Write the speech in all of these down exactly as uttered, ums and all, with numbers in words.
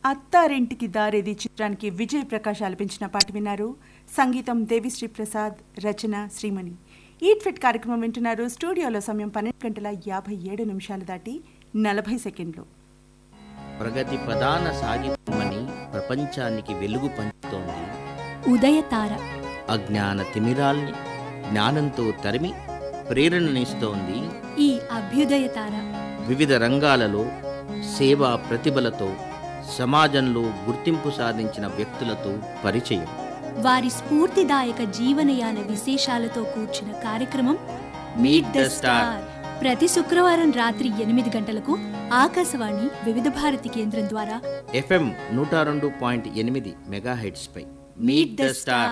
అత్తారింటికి దారేది చిత్రానికి విజయ్ ప్రకాష్ ఆలపించిన పాట విన్నారు. సంగీతం దేవిశ్రీ ప్రసాద్, రచన శ్రీమణి. ఈట్ ఫిట్ కార్యక్రమం వింటున్నారు. స్టూడియోలో సమయం పన్నెండు గంటల యాభై ఏడు నిమిషాలు దాటి నలభై సెకండ్లు. ప్రగతి ప్రధాన సాగిమని ప్రపంచానికి వెలుగు పంచుతోంది ఉదయతార. అజ్ఞాన తిమిరాల్ని జ్ఞానంతో తరిమి ప్రేరణనిస్తోంది ఈ అభ్యుదయతార. వివిధ రంగాలలో సేవా ప్రతిభలతో సమాజంలో గుర్తింపు సాధించిన వ్యక్తులతో పరిచయం, వారి స్ఫూర్తిదాయక జీవనయాన విశేషాలతో కూర్చిన కార్యక్రమం మీట్ ద స్టార్. ప్రతి శుక్రవారం రాత్రి ఎనిమిది గంటలకు ఆకాశవాణి వివిధ భారతి కేంద్రం ద్వారా ఎఫ్ఎం నూట రెండు పాయింట్ ఎనిమిది megahertz pi meet the star.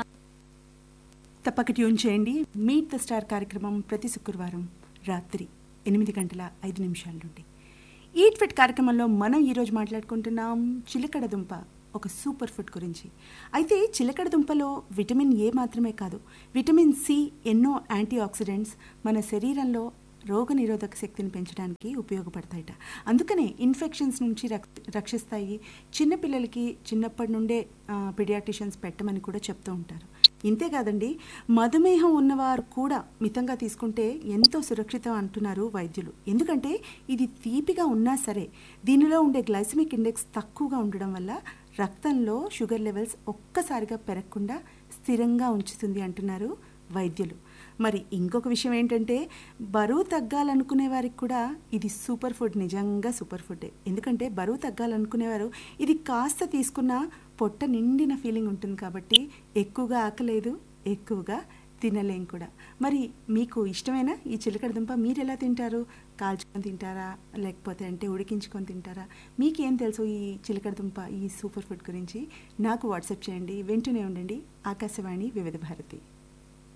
తప్పక ట్యూన్ చేయండి. మీట్ ద స్టార్ కార్యక్రమం ప్రతి శుక్రవారం రాత్రి ఎనిమిది గంటల ఐదు నిమిషాల నుండి. ఈట్ ఫిట్ కార్యక్రమంలో మనం ఈరోజు మాట్లాడుకుంటున్నాం చిలకడ దుంప, ఒక సూపర్ ఫుడ్ గురించి. అయితే చిలకడ దుంపలో విటమిన్ ఏ మాత్రమే కాదు, విటమిన్ సి, ఎన్నో యాంటీ ఆక్సిడెంట్స్ మన శరీరంలో రోగనిరోధక శక్తిని పెంచడానికి ఉపయోగపడతాయట. అందుకనే ఇన్ఫెక్షన్స్ నుంచి రక్షిస్తాయి. చిన్నపిల్లలకి చిన్నప్పటి నుండే పీడియాట్రిషియన్స్ పెట్టమని కూడా చెప్తూ ఉంటారు. ఇంతేకాదండి, మధుమేహం ఉన్నవారు కూడా మితంగా తీసుకుంటే ఎంతో సురక్షితం అంటున్నారు వైద్యులు. ఎందుకంటే ఇది తీపిగా ఉన్నా సరే దీనిలో ఉండే గ్లైసెమిక్ ఇండెక్స్ తక్కువగా ఉండడం వల్ల రక్తంలో షుగర్ లెవెల్స్ ఒక్కసారిగా పెరగకుండా స్థిరంగా ఉంచుతుంది అంటున్నారు వైద్యులు. మరి ఇంకొక విషయం ఏంటంటే, బరువు తగ్గాలనుకునే వారికి కూడా ఇది సూపర్ ఫుడ్, నిజంగా సూపర్ ఫుడ్డే. ఎందుకంటే బరువు తగ్గాలనుకునేవారు ఇది కాస్త తీసుకున్న పొట్ట నిండిన ఫీలింగ్ ఉంటుంది కాబట్టి ఎక్కువగా ఆకలేదు, ఎక్కువగా తినలేం కూడా. మరి మీకు ఇష్టమైన ఈ చిలకడ దుంప మీరు ఎలా తింటారు? కాల్చుకొని తింటారా, లేకపోతే అంటే ఉడికించుకొని తింటారా? మీకేం తెలుసు ఈ చిలకడ దుంప, ఈ సూపర్ ఫుడ్ గురించి? నాకు వాట్సాప్ చేయండి. వింటూనే ఉండండి ఆకాశవాణి వివిధ భారతి.